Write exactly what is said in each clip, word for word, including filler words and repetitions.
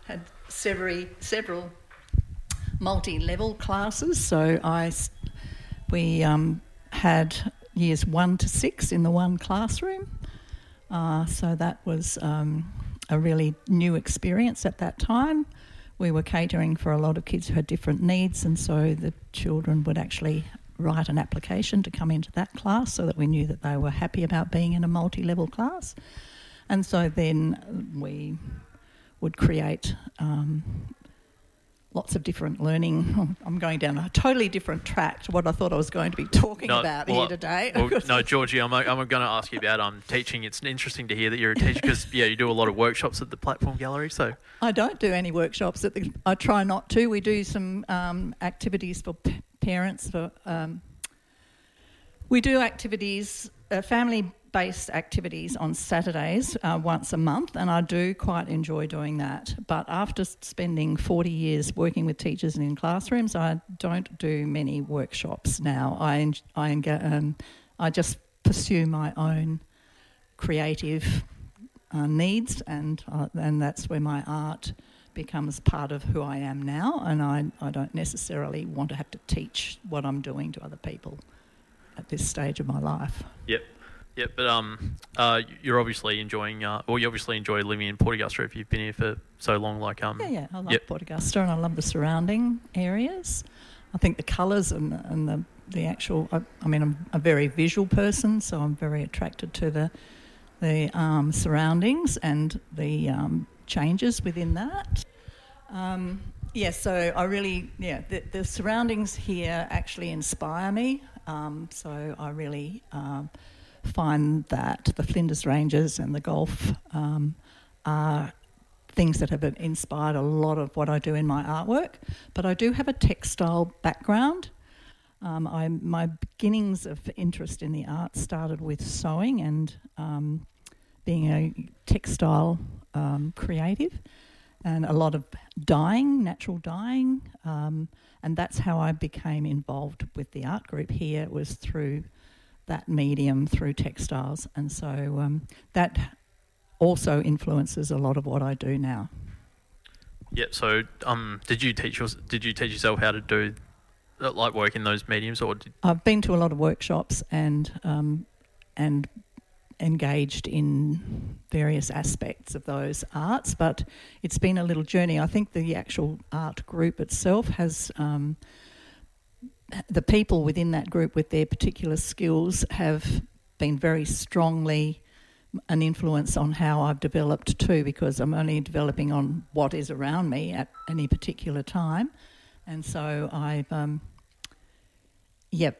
had several several multi-level classes. So I we um, had years one to six in the one classroom. Uh, so that was um, a really new experience at that time. We were catering for a lot of kids who had different needs, and so the children would actually write an application to come into that class so that we knew that they were happy about being in a multi-level class. And so then we would create um, lots of different learning. I'm going down a totally different track to what I thought I was going to be talking no, about well, here today. Well, no, Georgie, I'm, I'm going to ask you about um, teaching. It's interesting to hear that you're a teacher because, yeah, you do a lot of workshops at the Platform Gallery. So I don't do any workshops. At the, I try not to. We do some um, activities for p- parents. For um, We do activities, uh, family-based activities on Saturdays uh, once a month, and I do quite enjoy doing that. But after spending forty years working with teachers and in classrooms, I don't do many workshops now. I I, um, I just pursue my own creative uh, needs, and uh, and that's where my art becomes part of who I am now, and I, I don't necessarily want to have to teach what I'm doing to other people at this stage of my life. Yep. Yep, but um, uh, you're obviously enjoying, uh, well, you obviously enjoy living in Port Augusta if you've been here for so long. Like um, yeah, yeah, I love yep. Port Augusta, and I love the surrounding areas. I think the colours and and the the actual. I, I mean, I'm a very visual person, so I'm very attracted to the the um, surroundings and the um, changes within that. Um, yeah, so I really, yeah, the, the surroundings here actually inspire me. Um, so I really. Um, find that the Flinders Ranges and the golf um, are things that have inspired a lot of what I do in my artwork. But I do have a textile background. Um, I, my beginnings of interest in the arts started with sewing and um, being a textile um, creative, and a lot of dyeing, natural dyeing, um, and that's how I became involved with the art group here. It was through that medium, through textiles, and so um, that also influences a lot of what I do now. Yeah. So, um, did you teach your, did you teach yourself how to do uh, like work in those mediums, or did... I've been to a lot of workshops and um, and engaged in various aspects of those arts, but it's been a little journey. I think the actual art group itself has. Um, The people within that group with their particular skills have been very strongly an influence on how I've developed too, because I'm only developing on what is around me at any particular time. And so I've, um, yep.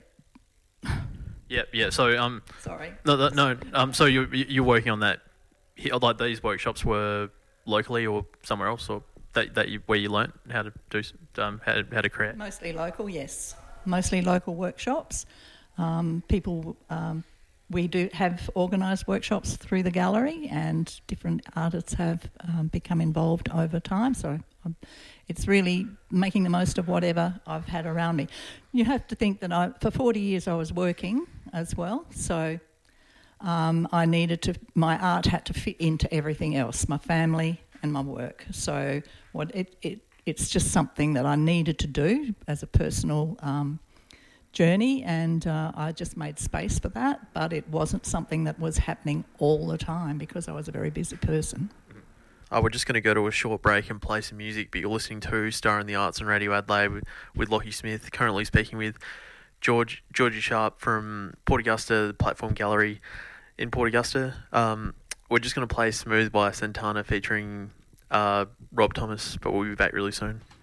Yep, yeah, so... um, Sorry. No, no, no um, so you're, you're working on that, like these workshops were locally or somewhere else, or that, that you, where you learnt how to do, um, how, how to create? Mostly local, yes. Mostly local workshops. Um, people, um, we do have organised workshops through the gallery, and different artists have um, become involved over time. So um, it's really making the most of whatever I've had around me. You have to think that I, for forty years I was working as well, so um, I needed to. My art had to fit into everything else, my family and my work. So what it. it It's just something that I needed to do as a personal um, journey, and uh, I just made space for that, but it wasn't something that was happening all the time because I was a very busy person. Oh, we're just going to go to a short break and play some music, but you're listening to Star in the Arts on Radio Adelaide with, with Lockie Smith, currently speaking with George Georgie Sharp from Port Augusta, the Platform Gallery in Port Augusta. Um, we're just going to play Smooth by Santana featuring... Uh, Rob Thomas, but we'll be back really soon.